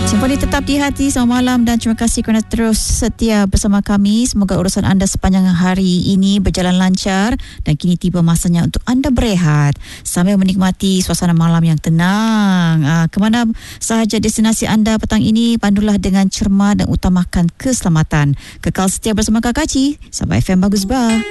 Simfoni tetap di hati. Selamat malam dan terima kasih kerana terus setia bersama kami. Semoga urusan anda sepanjang hari ini berjalan lancar dan kini tiba masanya untuk anda berehat sambil menikmati suasana malam yang tenang. Kemana sahaja destinasi anda petang ini, pandulah dengan cermat dan utamakan keselamatan. Kekal setia bersama Kak Kaci. Sahabat FM Bagus Bah.